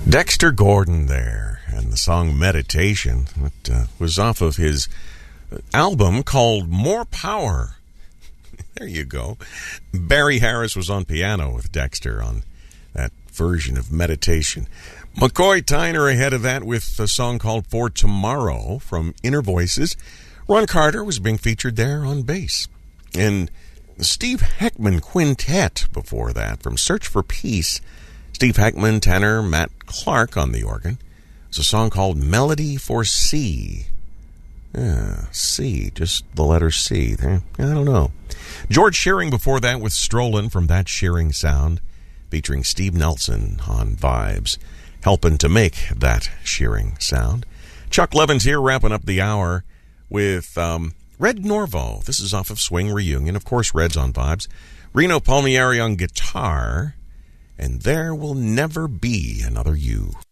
Dexter Gordon there, and the song Meditation. It was off of his album called More Power. There you go. Barry Harris was on piano with Dexter on that version of Meditation. McCoy Tyner ahead of that with a song called For Tomorrow from Inner Voices. Ron Carter was being featured there on bass. And the Steve Heckman Quintet before that from Search for Peace. Steve Heckman, tenor, Matt Clark on the organ. It's a song called Melody for C. C, just the letter C. I don't know. George Shearing before that with Strollin' from That Shearing Sound, featuring Steve Nelson on vibes, helping to make that Shearing sound. Chuck Levins here wrapping up the hour with Red Norvo. This is off of Swing Reunion. Of course, Red's on vibes. Reno Palmieri on guitar. And There Will Never Be Another You.